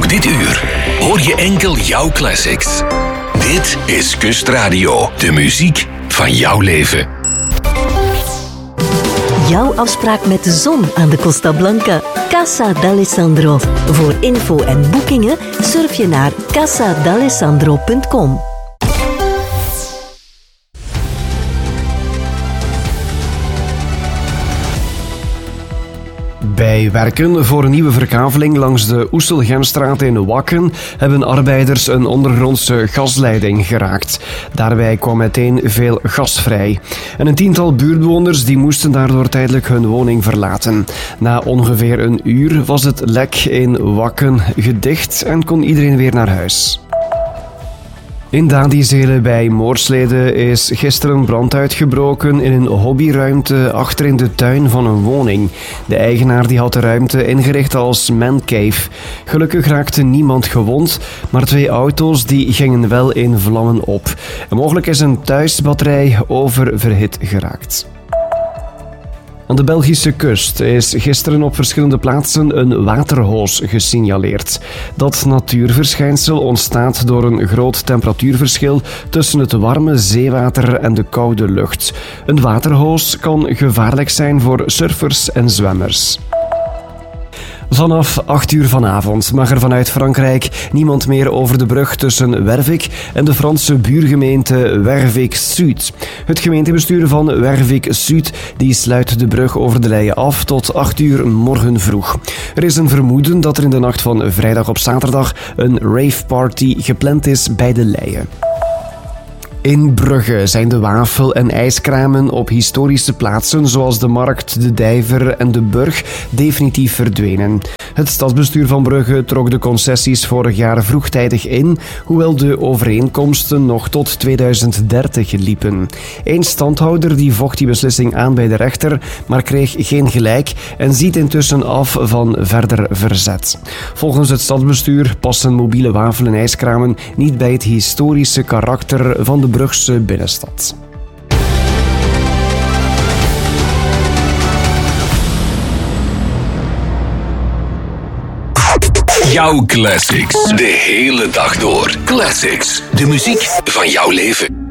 Ook dit uur hoor je enkel jouw classics. Dit is Kustradio, de muziek van jouw leven. Jouw afspraak met de zon aan de Costa Blanca. Casa d'Alessandro. Voor info en boekingen surf je naar casadalessandro.com. Bij werken voor een nieuwe verkaveling langs de Oestelgemstraat in Wakken hebben arbeiders een ondergrondse gasleiding geraakt. Daarbij kwam meteen veel gas vrij. En een tiental buurtbewoners die moesten daardoor tijdelijk hun woning verlaten. Na ongeveer een uur was het lek in Wakken gedicht en kon iedereen weer naar huis. In Dadizelen bij Moorslede is gisteren brand uitgebroken in een hobbyruimte achter in de tuin van een woning. De eigenaar die had de ruimte ingericht als mancave. Gelukkig raakte niemand gewond, maar 2 auto's die gingen wel in vlammen op. En mogelijk is een thuisbatterij oververhit geraakt. Aan de Belgische kust is gisteren op verschillende plaatsen een waterhoos gesignaleerd. Dat natuurverschijnsel ontstaat door een groot temperatuurverschil tussen het warme zeewater en de koude lucht. Een waterhoos kan gevaarlijk zijn voor surfers en zwemmers. Vanaf 8 uur vanavond mag er vanuit Frankrijk niemand meer over de brug tussen Wervik en de Franse buurgemeente Wervik-Zuid. Het gemeentebestuur van Wervik-Zuid die sluit de brug over de Leie af tot 8 uur morgen vroeg. Er is een vermoeden dat er in de nacht van vrijdag op zaterdag een raveparty gepland is bij de Leie. In Brugge zijn de wafel- en ijskramen op historische plaatsen zoals de Markt, de Dijver en de Burg definitief verdwenen. Het stadsbestuur van Brugge trok de concessies vorig jaar vroegtijdig in, hoewel de overeenkomsten nog tot 2030 liepen. Eén standhouder die vocht die beslissing aan bij de rechter, maar kreeg geen gelijk en ziet intussen af van verder verzet. Volgens het stadsbestuur passen mobiele wafel- en ijskramen niet bij het historische karakter van de Brugse binnenstad. Jouw classics, de hele dag door. Classics, de muziek van jouw leven.